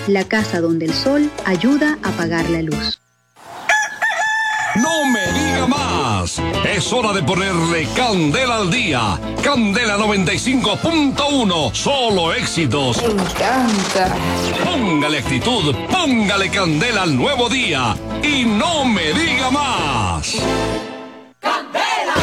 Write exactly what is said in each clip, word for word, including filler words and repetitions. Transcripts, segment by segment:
la casa donde el sol ayuda a apagar la luz. ¡No me diga más! Es hora de ponerle candela al día. Candela noventa y cinco punto uno. Solo éxitos. Me encanta. Póngale actitud, póngale candela al nuevo día. Y no me diga más. ¡Candela!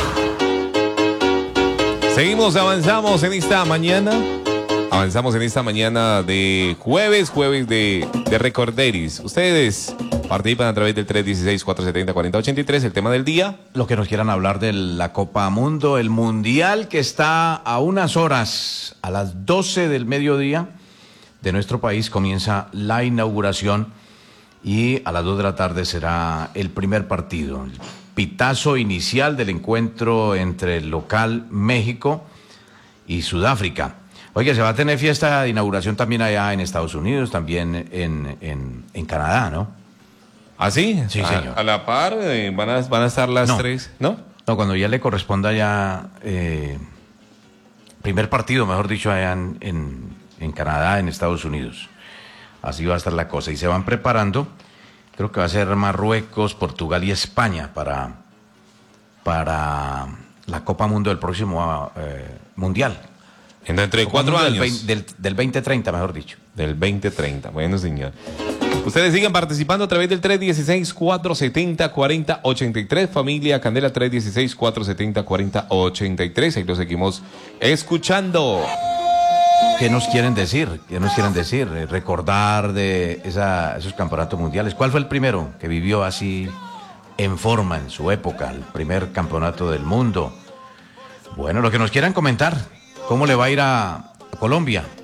Seguimos, avanzamos en esta mañana. Avanzamos en esta mañana de jueves, jueves de, de Recorderis. Ustedes participan a través del tres uno seis, cuatro siete cero, cuatro cero ocho tres. El tema del día. Lo que nos quieran hablar de la Copa Mundo, el Mundial que está a unas horas, a las doce del mediodía de nuestro país, comienza la inauguración y a las dos de la tarde será el primer partido. El pitazo inicial del encuentro entre el local México y Sudáfrica. Oye, se va a tener fiesta de inauguración también allá en Estados Unidos, también en, en, en Canadá, ¿no? ¿Ah, sí? Sí, a, señor. A la par, eh, van, a, van a estar las No. tres, ¿no? No, cuando ya le corresponda ya eh, primer partido, mejor dicho, allá en, en, en Canadá, en Estados Unidos. Así va a estar la cosa. Y se van preparando, creo que va a ser Marruecos, Portugal y España para, para la Copa Mundo del próximo eh, Mundial. En dentro de cuatro Del, años. vein- del, del veinte treinta, mejor dicho. Del veinte treinta. Bueno, señor. Ustedes siguen participando a través del tres uno seis, cuatro siete cero, cuatro cero ocho tres. Familia Candela tres uno seis, cuatro siete cero, cuatro cero ocho tres. Ahí lo seguimos escuchando. ¿Qué nos quieren decir? ¿Qué nos quieren decir? Eh, Recordar de esa, esos campeonatos mundiales. ¿Cuál fue el primero que vivió así en forma en su época? El primer campeonato del mundo. Bueno, lo que nos quieran comentar. ¿Cómo le va a ir a, a Colombia?